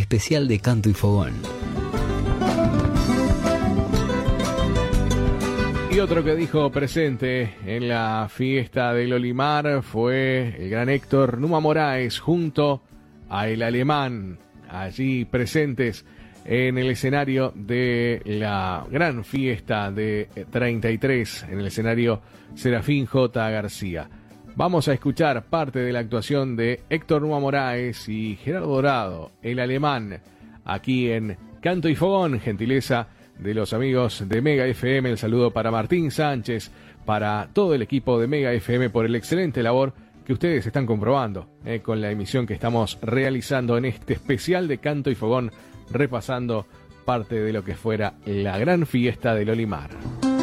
especial de Canto y Fogón. Y otro que dijo presente en la fiesta del Olimar fue el gran Héctor Numa Moraes junto a El Alemán, allí presentes en el escenario de la gran fiesta de 33, en el escenario Serafín J. García. Vamos a escuchar parte de la actuación de Héctor Numa Moraes y Gerardo Dorado, El Alemán, aquí en Canto y Fogón, gentileza de los amigos de Mega FM. El saludo para Martín Sánchez, para todo el equipo de Mega FM por el excelente labor que ustedes están comprobando con la emisión que estamos realizando en este especial de Canto y Fogón, repasando parte de lo que fuera la gran fiesta del Olimar.